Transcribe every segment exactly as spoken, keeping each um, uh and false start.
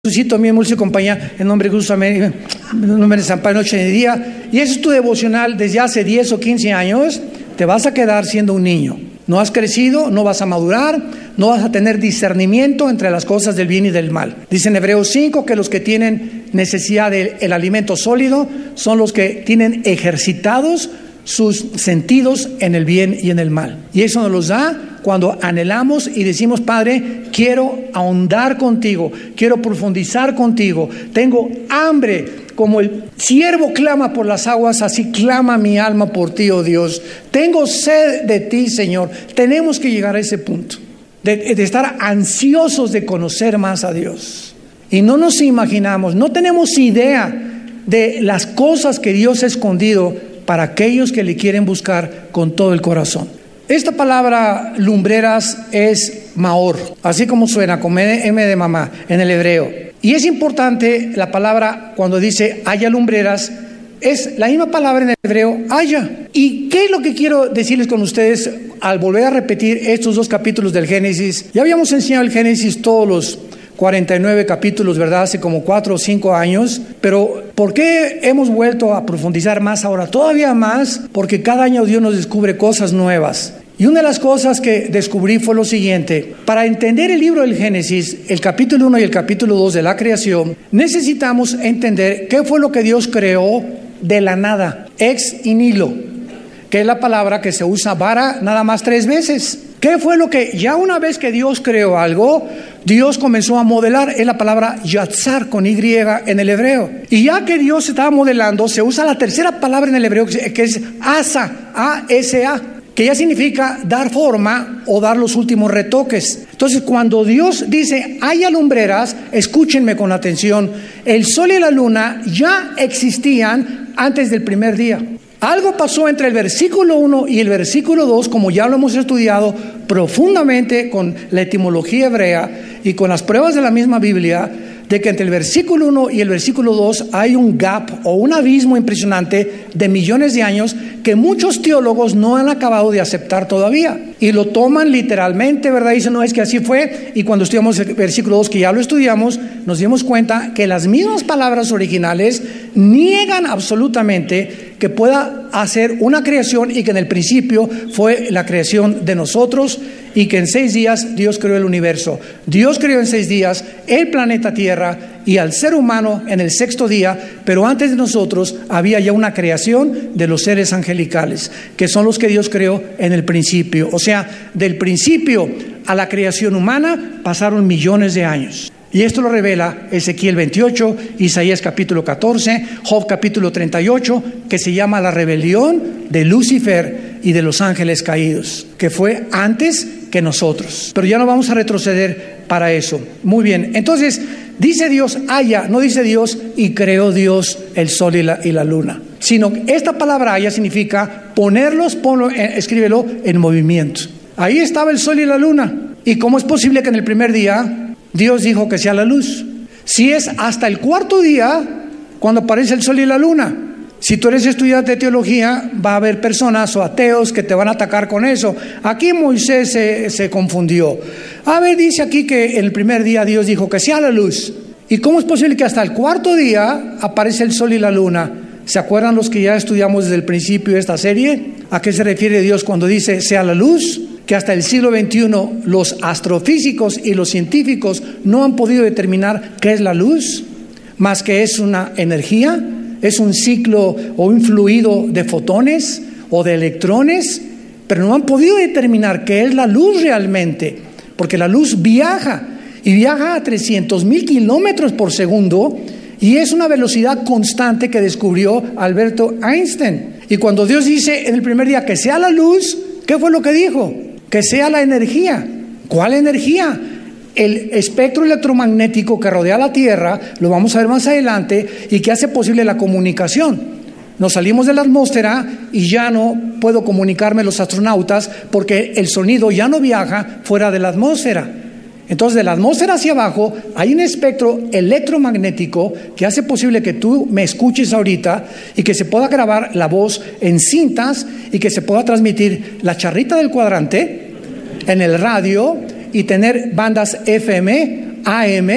Jesucito, mi emulso y compañía, en nombre de Jesús, amén, en nombre de San Padre, noche y día. Y ese es tu devocional desde hace diez o quince años. Te vas a quedar siendo un niño. No has crecido, no vas a madurar, no vas a tener discernimiento entre las cosas del bien y del mal. Dice en Hebreos cinco que los que tienen necesidad del alimento sólido son los que tienen ejercitados sus sentidos en el bien y en el mal. Y eso nos los da cuando anhelamos y decimos: Padre, quiero ahondar contigo, quiero profundizar contigo, tengo hambre, como el siervo clama por las aguas, así clama mi alma por ti, oh Dios. Tengo sed de ti, Señor. Tenemos que llegar a ese punto, de, de estar ansiosos de conocer más a Dios. Y no nos imaginamos, no tenemos idea de las cosas que Dios ha escondido para aquellos que le quieren buscar con todo el corazón. Esta palabra lumbreras es maor, así como suena, con M de mamá en el hebreo. Y es importante la palabra cuando dice haya lumbreras, es la misma palabra en el hebreo, haya. ¿Y qué es lo que quiero decirles con ustedes al volver a repetir estos dos capítulos del Génesis? Ya habíamos enseñado el Génesis todos los cuarenta y nueve capítulos, ¿verdad? Hace como cuatro o cinco años. Pero ¿por qué hemos vuelto a profundizar más ahora? Todavía más, porque cada año Dios nos descubre cosas nuevas. Y una de las cosas que descubrí fue lo siguiente: para entender el libro del Génesis, el capítulo uno y el capítulo dos de la creación, necesitamos entender qué fue lo que Dios creó de la nada, ex nihilo, que es la palabra que se usa para nada más tres veces. ¿Qué fue lo que, ya una vez que Dios creó algo, Dios comenzó a modelar? Es la palabra yatzar con Y en el hebreo. Y ya que Dios estaba modelando, se usa la tercera palabra en el hebreo que es asa, A S A, que ya significa dar forma o dar los últimos retoques. Entonces, cuando Dios dice haya lumbreras, escúchenme con atención, el sol y la luna ya existían antes del primer día. Algo pasó entre el versículo uno y el versículo dos, como ya lo hemos estudiado profundamente con la etimología hebrea y con las pruebas de la misma Biblia, de que entre el versículo uno y el versículo dos hay un gap o un abismo impresionante de millones de años que muchos teólogos no han acabado de aceptar todavía. Y lo toman literalmente, ¿verdad? Dicen, no, es que así fue. Y cuando estudiamos el versículo dos, que ya lo estudiamos, nos dimos cuenta que las mismas palabras originales niegan absolutamente que pueda hacer una creación y que en el principio fue la creación de nosotros y que en seis días Dios creó el universo. Dios creó en seis días el planeta Tierra y al ser humano en el sexto día, pero antes de nosotros había ya una creación de los seres angelicales, que son los que Dios creó en el principio. O sea, del principio a la creación humana pasaron millones de años. Y esto lo revela Ezequiel veintiocho, Isaías capítulo catorce, Job capítulo treinta y ocho, que se llama la rebelión de Lucifer y de los ángeles caídos, que fue antes que nosotros. Pero ya no vamos a retroceder para eso. Muy bien, entonces dice Dios haya, no dice Dios y creó Dios el sol y la, y la luna, sino esta palabra haya significa ponerlos, ponlo, eh, escríbelo en movimiento. Ahí estaba el sol y la luna. ¿Y cómo es posible que en el primer día Dios dijo que sea la luz? Si es hasta el cuarto día cuando aparece el sol y la luna. Si tú eres estudiante de teología, va a haber personas o ateos que te van a atacar con eso. Aquí Moisés se, se confundió. A ver, dice aquí que en el primer día Dios dijo que sea la luz. ¿Y cómo es posible que hasta el cuarto día aparece el sol y la luna? ¿Se acuerdan los que ya estudiamos desde el principio de esta serie? ¿A qué se refiere Dios cuando dice sea la luz? Que hasta el siglo veintiuno los astrofísicos y los científicos no han podido determinar qué es la luz, más que es una energía, es un ciclo o un fluido de fotones o de electrones, pero no han podido determinar qué es la luz realmente, porque la luz viaja y viaja a trescientos mil kilómetros por segundo y es una velocidad constante que descubrió Alberto Einstein. Y cuando Dios dice en el primer día que sea la luz, ¿qué fue lo que dijo? Que sea la energía. ¿Cuál energía? El espectro electromagnético que rodea la Tierra, lo vamos a ver más adelante, y que hace posible la comunicación. Nos salimos de la atmósfera y ya no puedo comunicarme los astronautas porque el sonido ya no viaja fuera de la atmósfera. Entonces, de la atmósfera hacia abajo hay un espectro electromagnético que hace posible que tú me escuches ahorita y que se pueda grabar la voz en cintas y que se pueda transmitir la charrita del cuadrante en el radio y tener bandas F M, A M,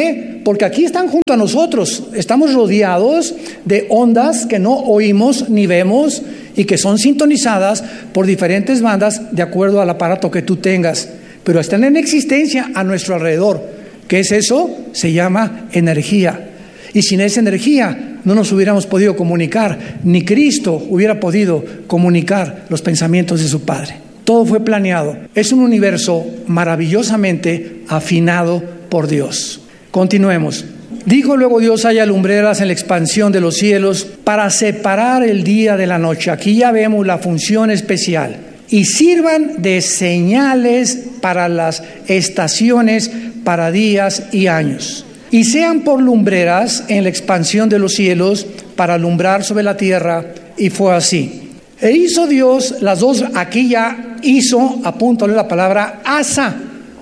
porque aquí están junto a nosotros. Estamos rodeados de ondas que no oímos ni vemos y que son sintonizadas por diferentes bandas de acuerdo al aparato que tú tengas. Pero están en existencia a nuestro alrededor. ¿Qué es eso? Se llama energía. Y sin esa energía no nos hubiéramos podido comunicar, ni Cristo hubiera podido comunicar los pensamientos de su Padre. Todo fue planeado. Es un universo maravillosamente afinado por Dios. Continuemos. Dijo luego Dios: haya lumbreras en la expansión de los cielos para separar el día de la noche. Aquí ya vemos la función especial. Y sirvan de señales para las estaciones, para días y años. Y sean por lumbreras en la expansión de los cielos para alumbrar sobre la tierra. Y fue así. E hizo Dios las dos, aquí ya hizo, apúntale la palabra asa,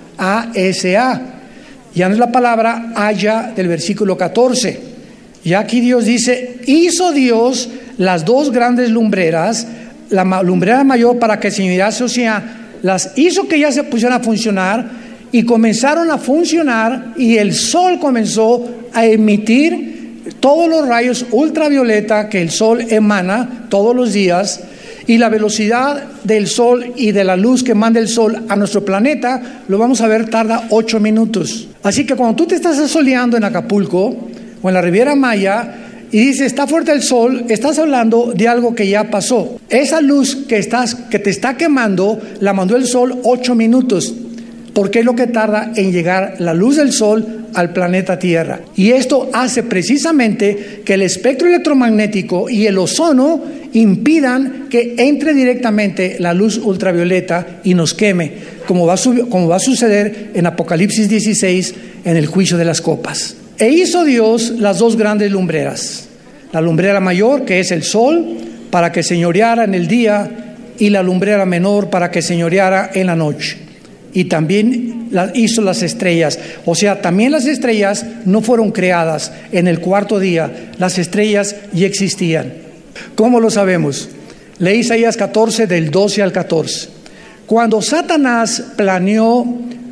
A S A. Ya no es la palabra haya del versículo catorce. Ya aquí Dios dice: hizo Dios las dos grandes lumbreras, la lumbrera mayor para que señorease, o sea, las hizo que ya se pusieran a funcionar y comenzaron a funcionar, y el sol comenzó a emitir todos los rayos ultravioleta que el sol emana todos los días, y la velocidad del sol y de la luz que manda el sol a nuestro planeta, lo vamos a ver, tarda ocho minutos. Así que cuando tú te estás asoleando en Acapulco o en la Riviera Maya y dices está fuerte el sol, estás hablando de algo que ya pasó. Esa luz que, estás, que te está quemando la mandó el sol ocho minutos, porque es lo que tarda en llegar la luz del sol al planeta Tierra. Y esto hace precisamente que el espectro electromagnético y el ozono impidan que entre directamente la luz ultravioleta y nos queme, como va a, sub- como va a suceder en Apocalipsis dieciséis en el juicio de las copas. E hizo Dios las dos grandes lumbreras, la lumbrera mayor, que es el sol, para que señoreara en el día, y la lumbrera menor para que señoreara en la noche. Y también hizo las estrellas. O sea, también las estrellas no fueron creadas en el cuarto día. Las estrellas ya existían. ¿Cómo lo sabemos? Leí Isaías catorce del doce al catorce. Cuando Satanás planeó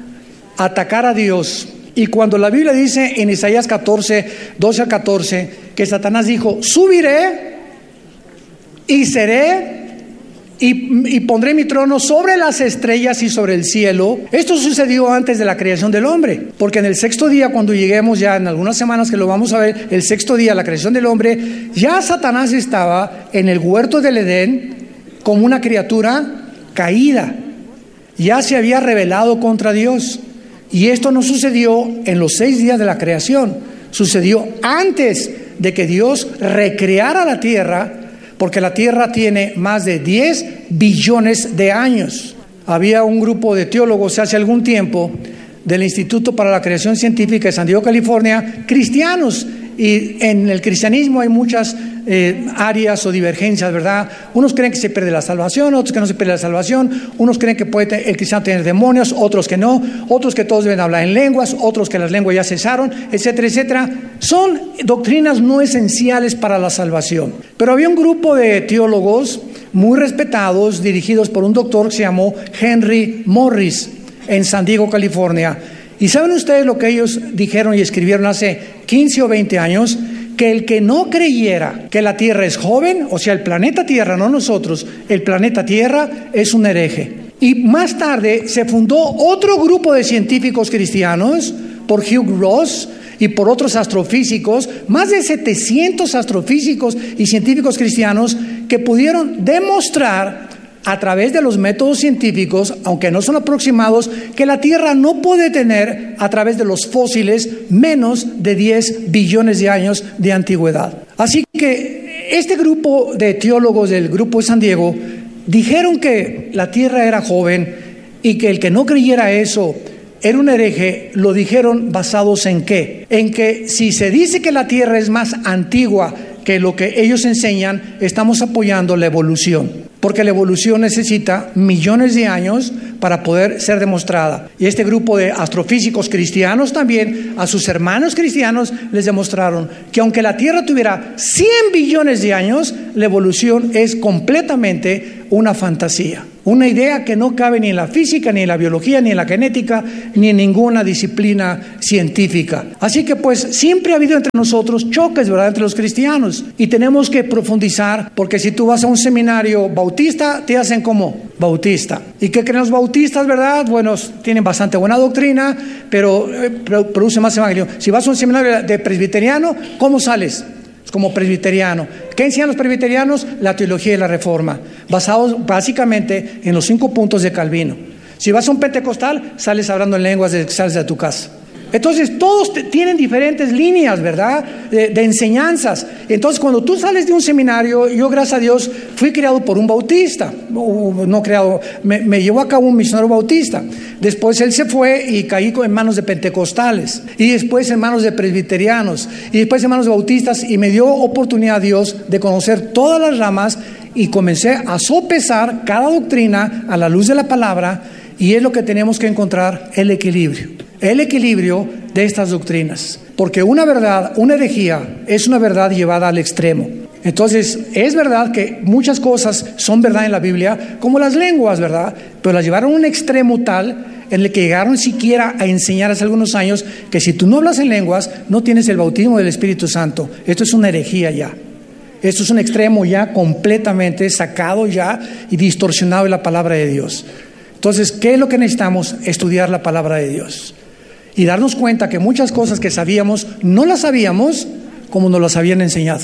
atacar a Dios, y cuando la Biblia dice en Isaías catorce, doce al catorce, que Satanás dijo: subiré y seré Y, y pondré mi trono sobre las estrellas y sobre el cielo. Esto sucedió antes de la creación del hombre, porque en el sexto día, cuando lleguemos ya en algunas semanas que lo vamos a ver, el sexto día, la creación del hombre, ya Satanás estaba en el huerto del Edén como una criatura caída. Ya se había rebelado contra Dios. Y esto no sucedió en los seis días de la creación, sucedió antes de que Dios recreara la tierra, porque la Tierra tiene más de diez billones de años. Había un grupo de teólogos hace algún tiempo del Instituto para la Creación Científica de San Diego, California, cristianos, y en el cristianismo hay muchas eh, áreas o divergencias, ¿verdad? Unos creen que se pierde la salvación, otros que no se pierde la salvación, unos creen que puede el cristiano tener demonios, otros que no, otros que todos deben hablar en lenguas, otros que las lenguas ya cesaron, etcétera, etcétera. Son doctrinas no esenciales para la salvación. Pero había un grupo de teólogos muy respetados, dirigidos por un doctor que se llamó Henry Morris, en San Diego, California. ¿Y saben ustedes lo que ellos dijeron y escribieron hace quince o veinte años? Que el que no creyera que la Tierra es joven, o sea, el planeta Tierra, no nosotros, el planeta Tierra es un hereje. Y más tarde se fundó otro grupo de científicos cristianos por Hugh Ross y por otros astrofísicos, más de setecientos astrofísicos y científicos cristianos que pudieron demostrar a través de los métodos científicos, aunque no son aproximados, que la Tierra no puede tener, a través de los fósiles, menos de diez billones de años de antigüedad. Así que este grupo de teólogos del grupo de San Diego dijeron que la Tierra era joven y que el que no creyera eso era un hereje. Lo dijeron basados en qué? En que si se dice que la Tierra es más antigua que lo que ellos enseñan, estamos apoyando la evolución. Porque la evolución necesita millones de años para poder ser demostrada. Y este grupo de astrofísicos cristianos también a sus hermanos cristianos les demostraron que aunque la Tierra tuviera cien billones de años, la evolución es completamente una fantasía, una idea que no cabe ni en la física, ni en la biología, ni en la genética, ni en ninguna disciplina científica. Así que pues siempre ha habido entre nosotros choques, ¿verdad?, entre los cristianos, y tenemos que profundizar, porque si tú vas a un seminario bautista, te hacen como bautista. ¿Y qué creen los bautistas, verdad? Bueno, tienen bastante buena doctrina, pero eh, producen más evangelio. Si vas a un seminario de presbiteriano, ¿cómo sales? Como presbiteriano. ¿Qué enseñan los presbiterianos? La teología y la reforma, basados básicamente en los cinco puntos de Calvino. Si vas a un pentecostal, sales hablando en lenguas desde que sales de tu casa. Entonces todos te, tienen diferentes líneas, ¿verdad?, de, de enseñanzas. Entonces cuando tú sales de un seminario, yo gracias a Dios fui criado por un bautista, no, no creado, me, me llevó a cabo un misionero bautista. Después él se fue y caí en manos de pentecostales, y después en manos de presbiterianos, y después en manos de bautistas, y me dio oportunidad a Dios de conocer todas las ramas, y comencé a sopesar cada doctrina a la luz de la palabra, y es lo que tenemos que encontrar, el equilibrio. El equilibrio de estas doctrinas, porque una verdad, una herejía, es una verdad llevada al extremo. Entonces, es verdad que muchas cosas son verdad en la Biblia, como las lenguas, ¿verdad? Pero las llevaron a un extremo tal en el que llegaron siquiera a enseñar hace algunos años que si tú no hablas en lenguas, no tienes el bautismo del Espíritu Santo. Esto es una herejía ya. Esto es un extremo ya completamente sacado ya y distorsionado de la palabra de Dios. Entonces, ¿qué es lo que necesitamos? Estudiar la palabra de Dios. Y darnos cuenta que muchas cosas que sabíamos, no las sabíamos como nos las habían enseñado.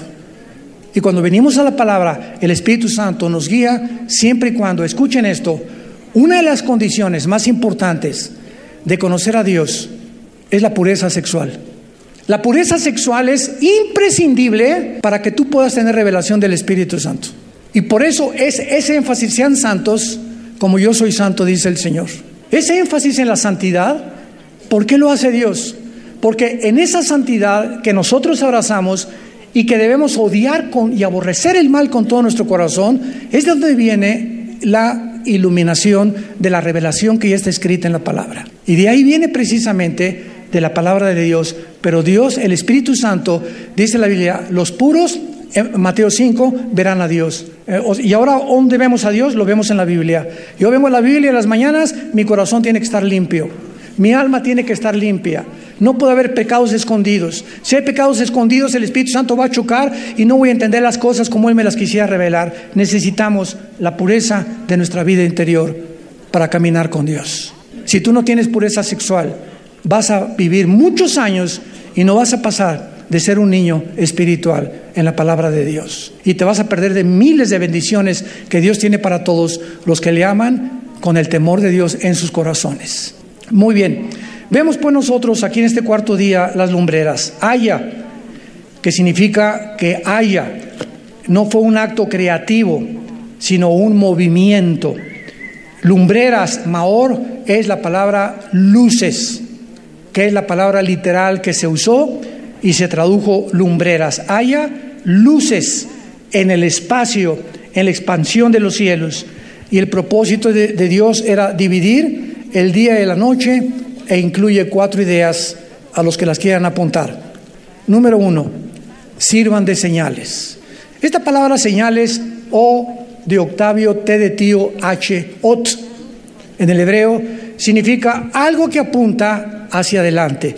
Y cuando venimos a la palabra, el Espíritu Santo nos guía siempre y cuando, escuchen esto, una de las condiciones más importantes de conocer a Dios es la pureza sexual. La pureza sexual es imprescindible para que tú puedas tener revelación del Espíritu Santo. Y por eso es ese énfasis, sean santos como yo soy santo, dice el Señor. Ese énfasis en la santidad, ¿por qué lo hace Dios? Porque en esa santidad que nosotros abrazamos y que debemos odiar con, y aborrecer el mal con todo nuestro corazón, es de donde viene la iluminación de la revelación que ya está escrita en la palabra. Y de ahí viene precisamente de la palabra de Dios. Pero Dios, el Espíritu Santo, dice la Biblia, los puros, en Mateo cinco, verán a Dios. Eh, y ahora, ¿dónde vemos a Dios? Lo vemos en la Biblia. Yo veo la Biblia en las mañanas, mi corazón tiene que estar limpio. Mi alma tiene que estar limpia. No puede haber pecados escondidos. Si hay pecados escondidos, el Espíritu Santo va a chocar y no voy a entender las cosas como Él me las quisiera revelar. Necesitamos la pureza de nuestra vida interior para caminar con Dios. Si tú no tienes pureza sexual, vas a vivir muchos años y no vas a pasar de ser un niño espiritual en la palabra de Dios. Y te vas a perder de miles de bendiciones que Dios tiene para todos los que le aman con el temor de Dios en sus corazones. Muy bien, vemos pues nosotros aquí en este cuarto día las lumbreras. Haya, que significa que haya, no fue un acto creativo, sino un movimiento. Lumbreras, maor, es la palabra luces, que es la palabra literal que se usó y se tradujo lumbreras. Haya luces en el espacio, en la expansión de los cielos. Y el propósito de, de Dios era dividir el día y la noche, e incluye cuatro ideas a los que las quieran apuntar. Número uno, sirvan de señales. Esta palabra señales, O de Octavio, T de tío, H, ot, en el hebreo, significa algo que apunta hacia adelante.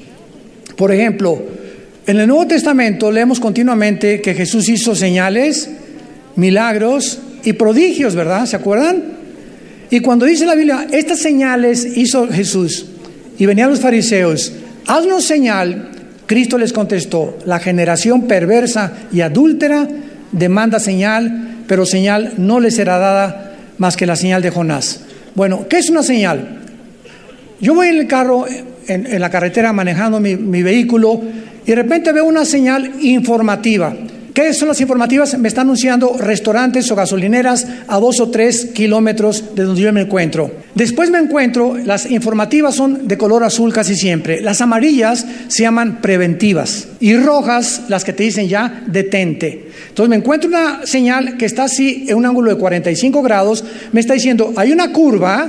Por ejemplo, en el Nuevo Testamento leemos continuamente que Jesús hizo señales, milagros y prodigios, ¿verdad? ¿Se acuerdan? Y cuando dice la Biblia, estas señales hizo Jesús, y venían los fariseos, haznos señal, Cristo les contestó, la generación perversa y adúltera demanda señal, pero señal no les será dada más que la señal de Jonás. Bueno, ¿qué es una señal? Yo voy en el carro, en, en la carretera manejando mi, mi vehículo, y de repente veo una señal informativa. ¿Qué son las informativas? Me están anunciando restaurantes o gasolineras a dos o tres kilómetros de donde yo me encuentro. Después me encuentro, las informativas son de color azul casi siempre. Las amarillas se llaman preventivas y rojas las que te dicen ya detente. Entonces me encuentro una señal que está así en un ángulo de cuarenta y cinco grados, me está diciendo hay una curva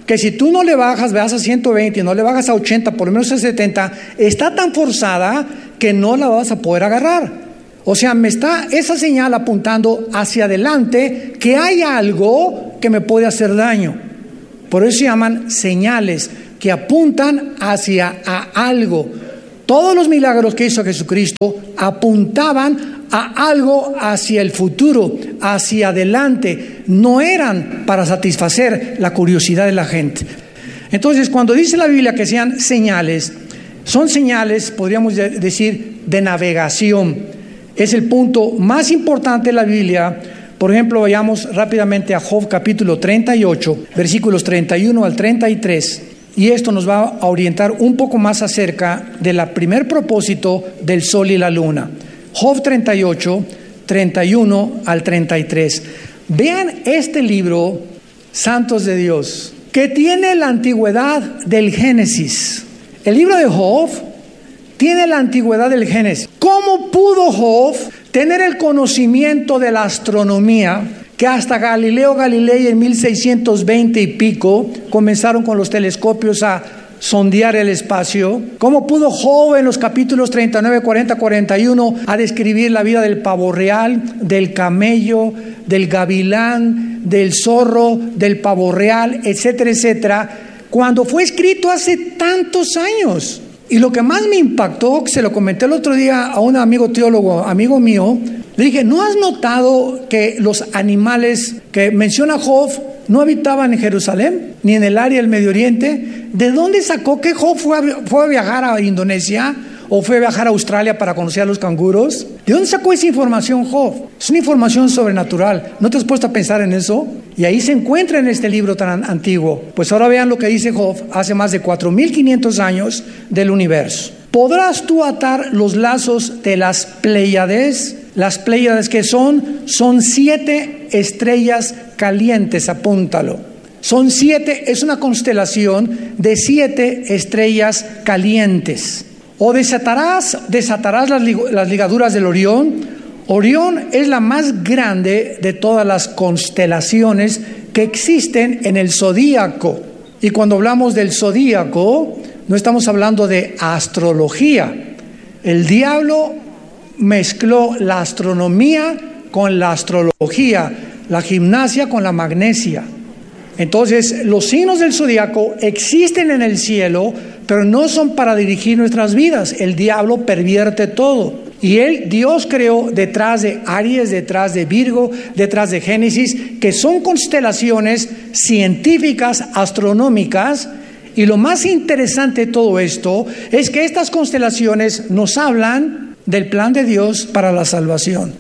que si tú no le bajas, vas a ciento veinte y no le bajas a ochenta, por lo menos a setenta, está tan forzada que no la vas a poder agarrar. O sea, me está esa señal apuntando hacia adelante que hay algo que me puede hacer daño. Por eso se llaman señales que apuntan hacia a algo. Todos los milagros que hizo Jesucristo apuntaban a algo hacia el futuro, hacia adelante. No eran para satisfacer la curiosidad de la gente. Entonces, cuando dice la Biblia que sean señales, son señales, podríamos decir, de navegación. Es el punto más importante de la Biblia. Por ejemplo, vayamos rápidamente a Job capítulo treinta y ocho, versículos treinta y uno al treinta y tres. Y esto nos va a orientar un poco más acerca del primer propósito del sol y la luna. Job treinta y ocho, treinta y uno al treinta y tres. Vean este libro, santos de Dios, que tiene la antigüedad del Génesis. El libro de Job tiene la antigüedad del Génesis. ¿Cómo pudo Job tener el conocimiento de la astronomía que hasta Galileo Galilei en mil seiscientos veinte y pico comenzaron con los telescopios a sondear el espacio? ¿Cómo pudo Job en los capítulos treinta y nueve, cuarenta, cuarenta y uno a describir la vida del pavo real, del camello, del gavilán, del zorro, del pavo real, etcétera, etcétera, cuando fue escrito hace tantos años? Y lo que más me impactó, se lo comenté el otro día a un amigo teólogo, amigo mío, le dije, ¿no has notado que los animales que menciona Job no habitaban en Jerusalén, ni en el área del Medio Oriente? ¿De dónde sacó que Job fue a, fue a viajar a Indonesia o fue a viajar a Australia para conocer a los canguros? ¿De dónde sacó esa información Job? Es una información sobrenatural. ¿No te has puesto a pensar en eso? Y ahí se encuentra en este libro tan antiguo. Pues ahora vean lo que dice Job hace más de cuatro mil quinientos años del universo. ¿Podrás tú atar los lazos de las Pléyades? Las Pléyades, que son, son siete estrellas calientes, apúntalo. Son siete, es una constelación de siete estrellas calientes. O desatarás, desatarás las, las ligaduras del Orión. Orión es la más grande de todas las constelaciones que existen en el zodíaco. Y cuando hablamos del zodíaco, no estamos hablando de astrología. El diablo mezcló la astronomía con la astrología, la gimnasia con la magnesia. Entonces, los signos del zodiaco existen en el cielo, pero no son para dirigir nuestras vidas. El diablo pervierte todo. Y él, Dios creó detrás de Aries, detrás de Virgo, detrás de Génesis, que son constelaciones científicas, astronómicas. Y lo más interesante de todo esto es que estas constelaciones nos hablan del plan de Dios para la salvación.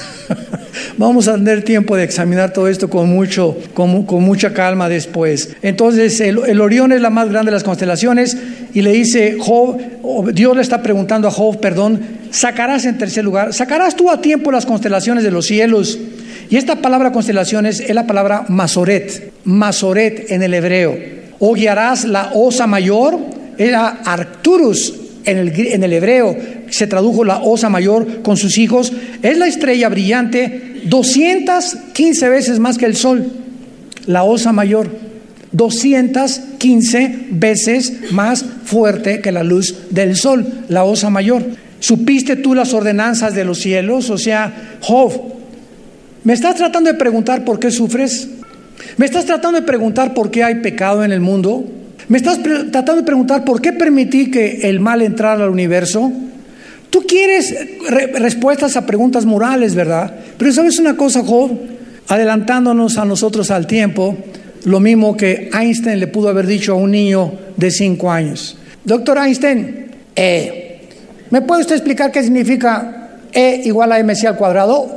Vamos a tener tiempo de examinar todo esto con mucho, con, con mucha calma después. Entonces, el, el Orión es la más grande de las constelaciones y le dice Job, Dios le está preguntando a Job, perdón, sacarás en tercer lugar, sacarás tú a tiempo las constelaciones de los cielos. Y esta palabra constelaciones es la palabra Masoret, Masoret en el hebreo. O guiarás la osa mayor, era Arcturus en el, en el hebreo, se tradujo la osa mayor con sus hijos. Es la estrella brillante doscientas quince veces más que el sol, la osa mayor, doscientas quince veces más fuerte que la luz del sol, la osa mayor. ¿Supiste tú las ordenanzas de los cielos? O sea, Job, ¿me estás tratando de preguntar por qué sufres? ¿Me estás tratando de preguntar por qué hay pecado en el mundo? ¿Me estás pre- tratando de preguntar por qué permití que el mal entrara al universo? Tú quieres re- respuestas a preguntas morales, ¿verdad? Pero ¿sabes una cosa, Job? Adelantándonos a nosotros al tiempo, lo mismo que Einstein le pudo haber dicho a un niño de cinco años. Doctor Einstein, eh, ¿me puede usted explicar qué significa E igual a mc al cuadrado?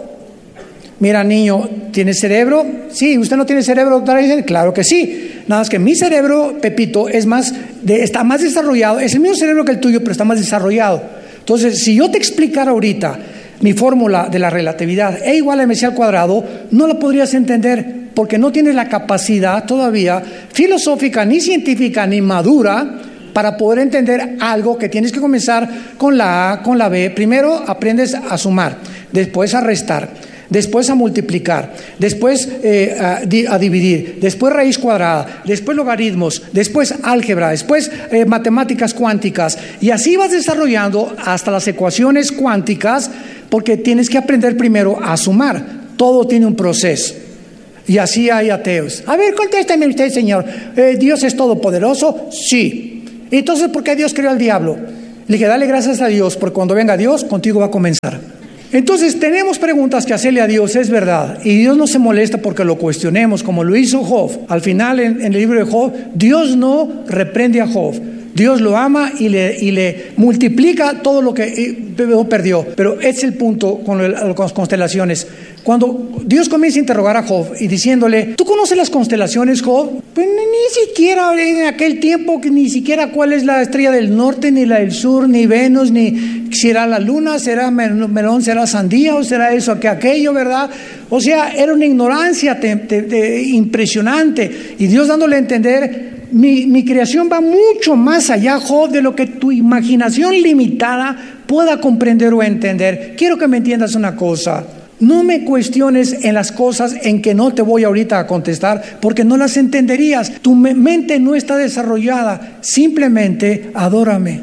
Mira, niño, ¿tiene cerebro? Sí. ¿Usted no tiene cerebro, doctor Einstein? Claro que sí. Nada más que mi cerebro, Pepito, es más de, está más desarrollado. Es el mismo cerebro que el tuyo, pero está más desarrollado. Entonces, si yo te explicara ahorita mi fórmula de la relatividad, E igual a mc al cuadrado, no la podrías entender porque no tienes la capacidad todavía filosófica, ni científica, ni madura para poder entender algo que tienes que comenzar con la A, con la B. Primero aprendes a sumar, después a restar, después a multiplicar, después eh, a, di, a dividir, después raíz cuadrada, después logaritmos, después álgebra, después eh, matemáticas cuánticas, y así vas desarrollando hasta las ecuaciones cuánticas, porque tienes que aprender primero a sumar. Todo tiene un proceso. Y así hay ateos. A ver, contéstame usted, Señor. Eh, ¿Dios es todopoderoso? Sí. Entonces, ¿por qué Dios creó al diablo? Le dije, dale gracias a Dios, porque cuando venga Dios, contigo va a comenzar. Entonces, tenemos preguntas que hacerle a Dios, es verdad. Y Dios no se molesta porque lo cuestionemos, como lo hizo Job. Al final, en, en el libro de Job, Dios no reprende a Job. Dios lo ama y le, y le multiplica todo lo que perdió. Pero ese es el punto con, el, con las constelaciones. Cuando Dios comienza a interrogar a Job y diciéndole, ¿tú conoces las constelaciones, Job? Pues ni, ni siquiera en aquel tiempo, ni siquiera cuál es la estrella del norte, ni la del sur, ni Venus, ni si era la luna, será melón, será sandía, o será eso, que aquello, ¿verdad? O sea, era una ignorancia te, te, te, impresionante. Y Dios dándole a entender, Mi, mi creación va mucho más allá, Job, de lo que tu imaginación limitada pueda comprender o entender. Quiero que me entiendas una cosa. No me cuestiones en las cosas en que no te voy ahorita a contestar, porque no las entenderías. Tu mente no está desarrollada. Simplemente adórame.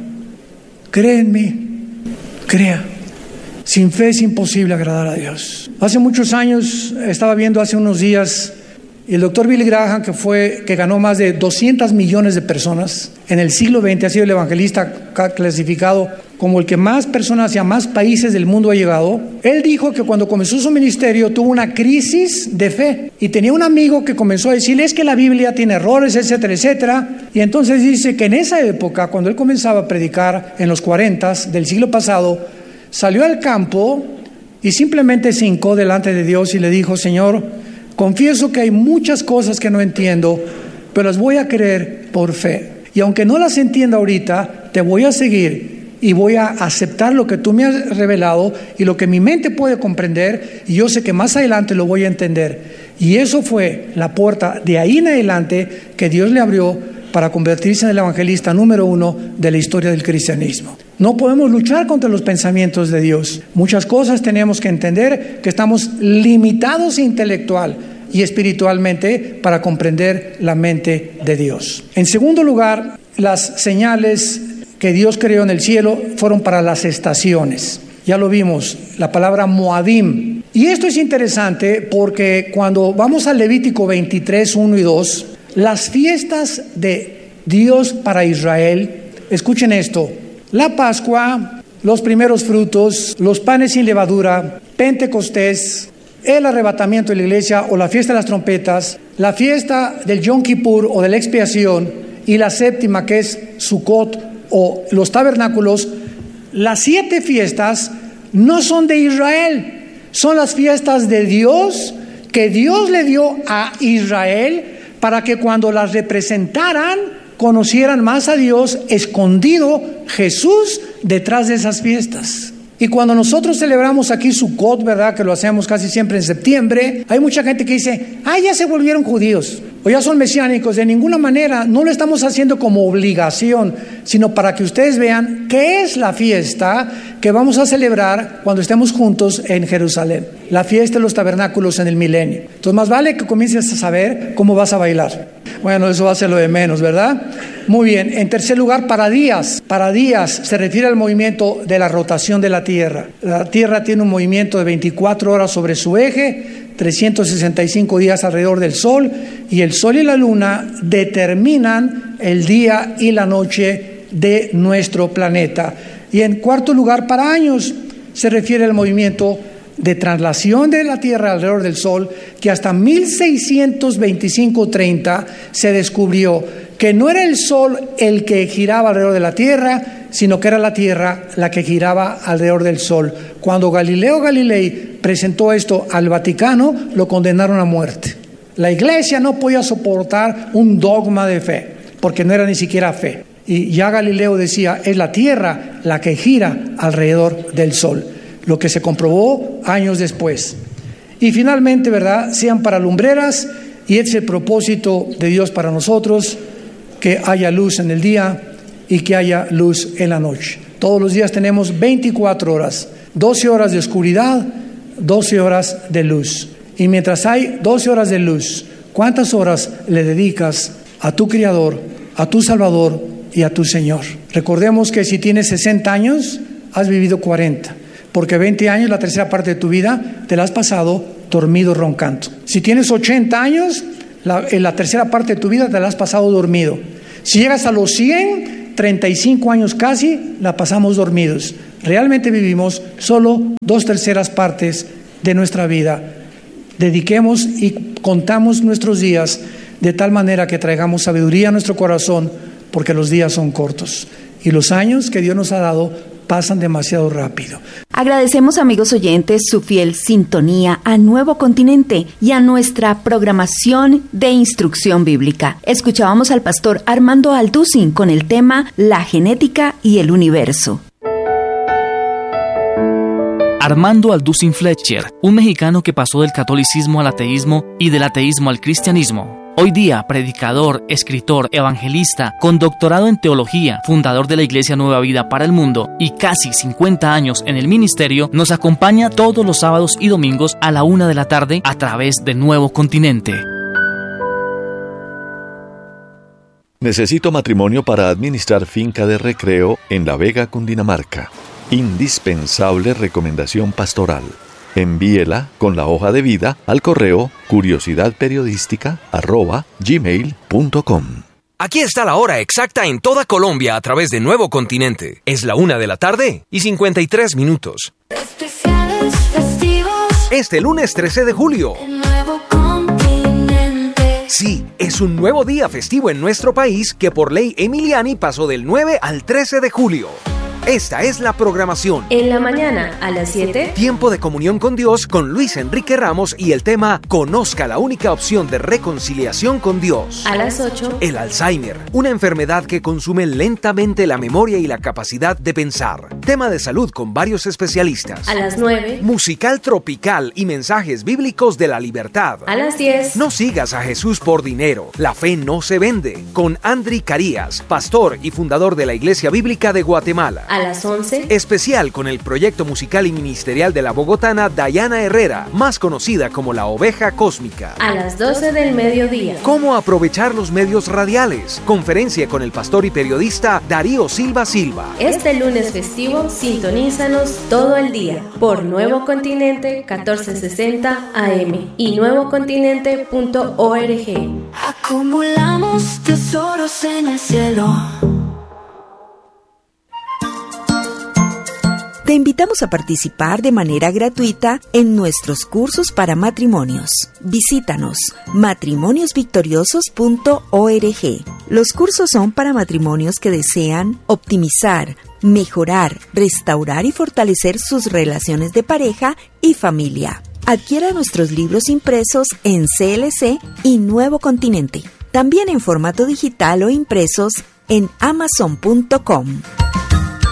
Cree en mí. Crea. Sin fe es imposible agradar a Dios. Hace muchos años, estaba viendo hace unos días, el doctor Billy Graham, que fue, que ganó más de doscientos millones de personas en el siglo veinte, ha sido el evangelista clasificado como el que más personas y a más países del mundo ha llegado. Él dijo que cuando comenzó su ministerio tuvo una crisis de fe y tenía un amigo que comenzó a decirle, es que la Biblia tiene errores, etcétera, etcétera. Y entonces dice que en esa época, cuando él comenzaba a predicar en los cuarentas del siglo pasado, salió al campo y simplemente se hincó delante de Dios y le dijo, Señor, confieso que hay muchas cosas que no entiendo, pero las voy a creer por fe. Y aunque no las entienda ahorita, te voy a seguir y voy a aceptar lo que tú me has revelado y lo que mi mente puede comprender, y yo sé que más adelante lo voy a entender. Y eso fue la puerta de ahí en adelante que Dios le abrió para convertirse en el evangelista número uno de la historia del cristianismo. No podemos luchar contra los pensamientos de Dios. Muchas cosas tenemos que entender que estamos limitados intelectual y espiritualmente para comprender la mente de Dios. En segundo lugar, las señales que Dios creó en el cielo fueron para las estaciones. Ya lo vimos, la palabra Moadim. Y esto es interesante porque cuando vamos a Levítico veintitrés, uno y dos, las fiestas de Dios para Israel, escuchen esto, la Pascua, los primeros frutos, los panes sin levadura, Pentecostés, el arrebatamiento de la iglesia o la fiesta de las trompetas, la fiesta del Yom Kippur o de la expiación y la séptima que es Sukkot o los tabernáculos. Las siete fiestas no son de Israel, son las fiestas de Dios que Dios le dio a Israel para que cuando las representaran conocieran más a Dios, escondido Jesús detrás de esas fiestas. Y cuando nosotros celebramos aquí Sukkot, ¿verdad?, que lo hacemos casi siempre en septiembre, hay mucha gente que dice, ah, ya se volvieron judíos, o ya son mesiánicos. De ninguna manera, no lo estamos haciendo como obligación, sino para que ustedes vean qué es la fiesta que vamos a celebrar cuando estemos juntos en Jerusalén. La fiesta de los tabernáculos en el milenio. Entonces, más vale que comiences a saber cómo vas a bailar. Bueno, eso va a ser lo de menos, ¿verdad? Muy bien. En tercer lugar, para días. Para días se refiere al movimiento de la rotación de la Tierra. La Tierra tiene un movimiento de veinticuatro horas sobre su eje, trescientos sesenta y cinco días alrededor del Sol, y el Sol y la Luna determinan el día y la noche de nuestro planeta. Y en cuarto lugar, para años se refiere al movimiento de traslación de la Tierra alrededor del Sol, que hasta mil seiscientos veinticinco treinta se descubrió que no era el Sol el que giraba alrededor de la Tierra, sino que era la Tierra la que giraba alrededor del Sol. Cuando Galileo Galilei presentó esto al Vaticano, lo condenaron a muerte. La Iglesia no podía soportar un dogma de fe, porque no era ni siquiera fe. Y ya Galileo decía, es la Tierra la que gira alrededor del Sol, lo que se comprobó años después. Y finalmente, ¿verdad?, sean para lumbreras, y es el propósito de Dios para nosotros, que haya luz en el día y que haya luz en la noche. Todos los días tenemos veinticuatro horas, doce horas de oscuridad, doce horas de luz. Y mientras hay doce horas de luz, ¿cuántas horas le dedicas a tu Creador, a tu Salvador y a tu Señor? Recordemos que si tienes sesenta años, has vivido cuarenta, porque veinte años, la tercera parte de tu vida, te la has pasado dormido roncando. Si tienes ochenta años, la, en la tercera parte de tu vida te la has pasado dormido. Si llegas a los cien, treinta y cinco años casi, la pasamos dormidos. Realmente vivimos solo dos terceras partes de nuestra vida. Dediquemos y contamos nuestros días de tal manera que traigamos sabiduría a nuestro corazón, porque los días son cortos y los años que Dios nos ha dado pasan demasiado rápido. Agradecemos, amigos oyentes, su fiel sintonía a Nuevo Continente y a nuestra programación de instrucción bíblica. Escuchábamos al pastor Armando Alducin con el tema La genética y el universo. Armando Alducin Fletcher, un mexicano que pasó del catolicismo al ateísmo y del ateísmo al cristianismo. Hoy día, predicador, escritor, evangelista, con doctorado en teología, fundador de la Iglesia Nueva Vida para el Mundo y casi cincuenta años en el ministerio, nos acompaña todos los sábados y domingos a la una de la tarde a través de Nuevo Continente. Necesito matrimonio para administrar finca de recreo en La Vega, Cundinamarca. Indispensable recomendación pastoral. Envíela con la hoja de vida al correo curiosidadperiodística arroba gmail punto com. Aquí está la hora exacta en toda Colombia a través de Nuevo Continente. Es la una de la tarde y cincuenta y tres minutos. Especiales festivos. Este lunes trece de julio. En Nuevo Continente. Sí, es un nuevo día festivo en nuestro país que por ley Emiliani pasó del nueve al trece de julio. Esta es la programación. En la mañana, a las siete. Tiempo de comunión con Dios con Luis Enrique Ramos y el tema Conozca la única opción de reconciliación con Dios. A las ocho. El Alzheimer, una enfermedad que consume lentamente la memoria y la capacidad de pensar. Tema de salud con varios especialistas. A las nueve. Musical tropical y mensajes bíblicos de la libertad. A las diez. No sigas a Jesús por dinero. La fe no se vende. Con Andri Carías, pastor y fundador de la Iglesia Bíblica de Guatemala. A las once. Especial con el proyecto musical y ministerial de la bogotana Dayana Herrera, más conocida como la Oveja Cósmica. A las doce del mediodía. ¿Cómo aprovechar los medios radiales? Conferencia con el pastor y periodista Darío Silva Silva. Este lunes festivo, sintonízanos todo el día por Nuevo Continente catorce sesenta A M y nuevo continente punto org. Acumulamos tesoros en el cielo. Te invitamos a participar de manera gratuita en nuestros cursos para matrimonios. Visítanos matrimonios victoriosos punto org. Los cursos son para matrimonios que desean optimizar, mejorar, restaurar y fortalecer sus relaciones de pareja y familia. Adquiera nuestros libros impresos en C L C y Nuevo Continente. También en formato digital o impresos en amazon punto com.